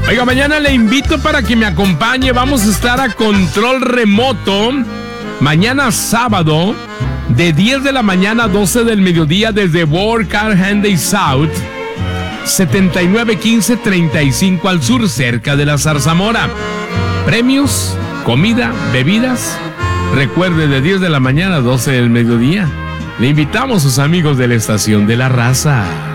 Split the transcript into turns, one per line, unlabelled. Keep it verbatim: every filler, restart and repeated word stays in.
Oiga, mañana le invito para que me acompañe. Vamos a estar a control remoto. Mañana sábado, de diez de la mañana a doce del mediodía, desde World Car Hyundai South, setenta y nueve quince treinta y cinco al sur, cerca de la Zarzamora. Premios, comida, bebidas. Recuerde, de diez de la mañana a doce del mediodía. Le invitamos a sus amigos de la Estación de la Raza.